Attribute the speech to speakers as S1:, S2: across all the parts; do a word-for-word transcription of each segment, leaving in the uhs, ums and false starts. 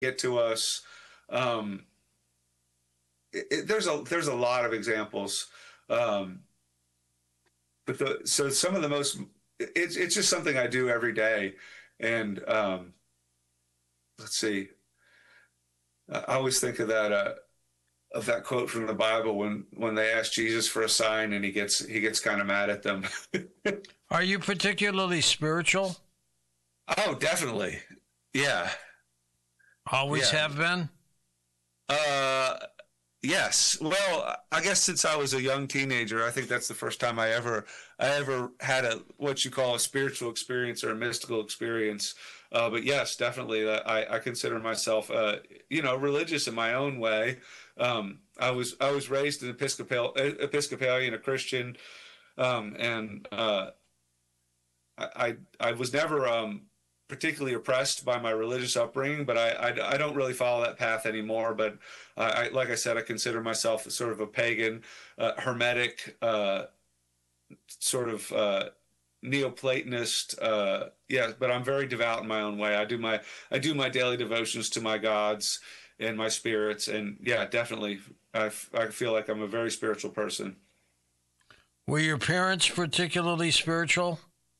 S1: get to us. Um, it, it, there's a there's a lot of examples, um, but the so some of the most it's it's just something I do every day, and um, let's see, I always think of that uh, of that quote from the Bible when when they ask Jesus for a sign and he gets he gets kind of mad at them.
S2: Are you particularly spiritual?
S1: Oh, definitely, yeah.
S2: Always
S1: yeah.
S2: have been?
S1: Uh, yes. Well, I guess since I was a young teenager, I think that's the first time I ever, I ever had a what you call a spiritual experience or a mystical experience. Uh, but yes, definitely, uh, I, I consider myself, uh, you know, religious in my own way. Um, I was I was raised an Episcopal Episcopalian, a Christian, um, and uh, I, I I was never um, particularly oppressed by my religious upbringing, but I, I, I don't really follow that path anymore. But I, I, like I said, I consider myself sort of a pagan, uh, hermetic, uh, sort of uh, Neoplatonist. Uh, yeah, but I'm very devout in my own way. I do my I do my daily devotions to my gods and my spirits, and yeah, definitely, I, I feel like I'm a very spiritual person.
S2: Were your parents particularly spiritual?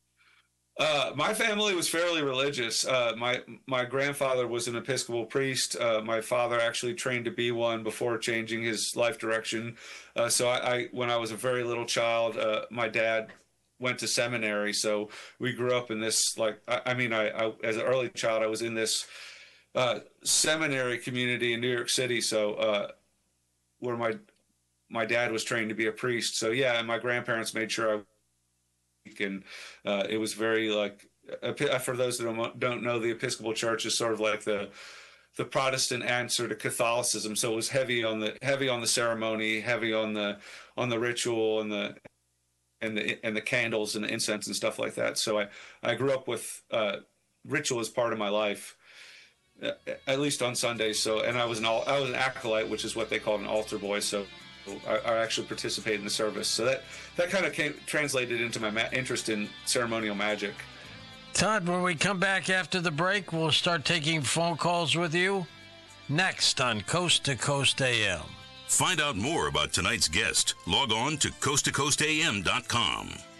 S1: Uh, my family was fairly religious. Uh, my my grandfather was an Episcopal priest. Uh, my father actually trained to be one before changing his life direction. Uh, so I, I, when I was a very little child, uh, my dad went to seminary. So we grew up in this, like, I, I mean, I, I as an early child, I was in this uh, seminary community in New York City. So uh, where my my dad was trained to be a priest. So yeah, and my grandparents made sure I. And uh, it was very like for those that don't, don't know, the Episcopal Church is sort of like the the Protestant answer to Catholicism. So it was heavy on the heavy on the ceremony, heavy on the on the ritual and the and the and the candles and the incense and stuff like that. So I I grew up with uh, ritual as part of my life, uh, at least on Sundays. So and I was an I was an acolyte, which is what they call an altar boy. So. I, I actually participated in the service, so that that kind of came translated into my ma- interest in ceremonial magic.
S2: Todd, when we come back after the break, we'll start taking phone calls with you next on Coast to Coast A M.
S3: Find out more about tonight's guest. Log on to coast to coast a m dot com.